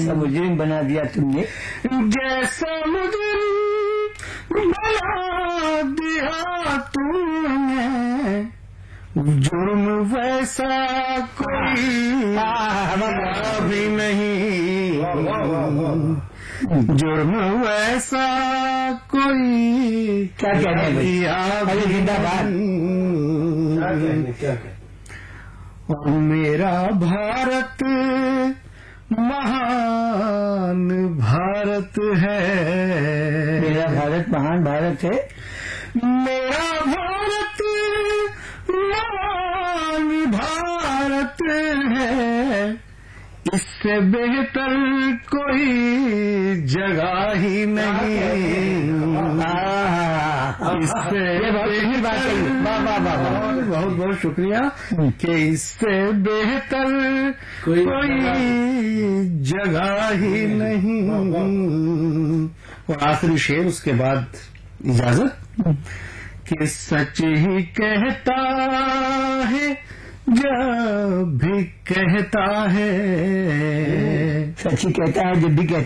जैसा मुजरिम बना दिया तुमने, जैसा मुजरिम बना दिया तुमने, जुर्म वैसा कोई भी नहीं, जुर्म वैसा कोई क्या कहने किया अरे जिंदाबाद। और मेरा भारत महान भारत है, मेरा भारत महान भारत है, मेरा भारत महान भारत है, इससे बेहतर कोई जगह ही नहीं, इससे बहुत बहुत शुक्रिया कि इससे बेहतर कोई जगह ही नहीं। और आखिरी शेर, उसके बाद इजाजत, कि सच ही कहता है जब भी कहता है, सच ही कहता है जब भी कहता है।